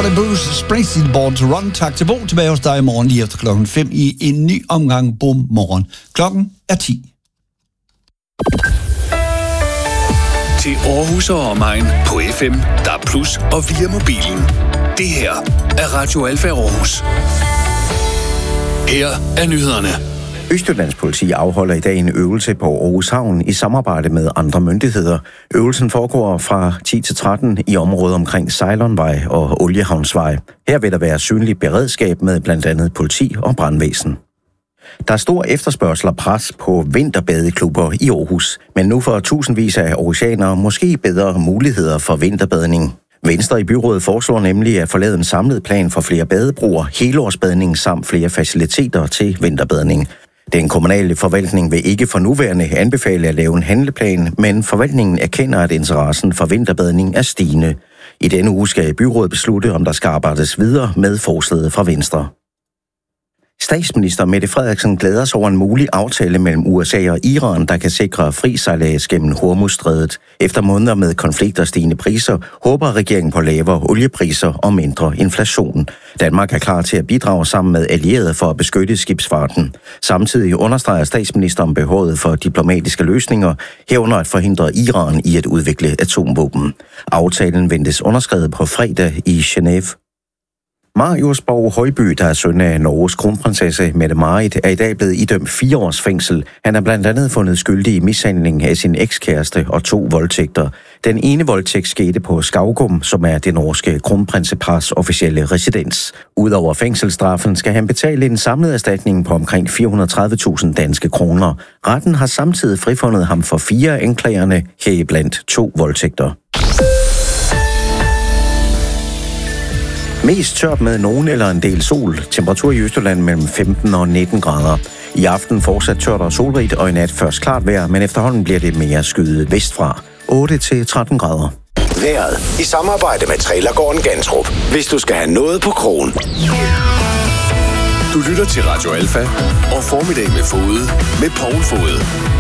var det Bruce Springsteen, Born to Run. Tak til Bo. Tilbage hos dig i morgen lige efter 5:00 i en ny omgang Bom Morgen. Klokken er 10. Til Aarhus og omegn på FM, DAB+ og via mobilen. Det her er Radio Alfa Aarhus. Her er nyhederne. Østjyllands politi afholder i dag en øvelse på Aarhus Havn i samarbejde med andre myndigheder. Øvelsen foregår fra 10 til 13 i området omkring Ceylonvej og Oliehavnsvej. Her vil der være synlig beredskab med blandt andet politi og brandvæsen. Der er stor efterspørgsel og pres på vinterbadeklubber i Aarhus, men nu får tusindvis af aarhusianere måske bedre muligheder for vinterbadning. Venstre i byrådet foreslår nemlig at forlade en samlet plan for flere badebroer, helårsbadning samt flere faciliteter til vinterbadning. Den kommunale forvaltning vil ikke for nuværende anbefale at lave en handleplan, men forvaltningen erkender, at interessen for vinterbadning er stigende. I denne uge skal byrådet beslutte, om der skal arbejdes videre med forslaget fra Venstre. Statsminister Mette Frederiksen glæder sig over en mulig aftale mellem USA og Iran, der kan sikre fri sejlads gennem Hormuzstrædet. Efter måneder med konflikter og stigende priser, håber regeringen på lavere oliepriser og mindre inflation. Danmark er klar til at bidrage sammen med allierede for at beskytte skibsfarten. Samtidig understreger statsministeren behovet for diplomatiske løsninger, herunder at forhindre Iran i at udvikle atomvåben. Aftalen ventes underskrevet på fredag i Genève. Marius Borg Højby, der er søn af Norges kronprinsesse Mette-Marit, er i dag blevet idømt 4 års fængsel. Han er blandt andet fundet skyldig i mishandling af sin ekskæreste og 2 voldtægter. Den ene voldtægt skete på Skaugum, som er det norske kronprinsepars officielle residens. Udover fængselsstraffen skal han betale en samlet erstatning på omkring 430.000 danske kroner. Retten har samtidig frifundet ham for 4 anklagerne, heriblandt 2 voldtægter. Mest tørt med nogen eller en del sol. Temperatur i Østjylland mellem 15 og 19 grader. I aften fortsat tørt og solrigt, og i nat først klart vejr, men efterhånden bliver det mere skyet vestfra. 8 til 13 grader. Vejret i samarbejde med Trailergården Gantrup. Hvis du skal have noget på krogen. Du lytter til Radio Alfa og Formiddag med Fode med Poul Fode.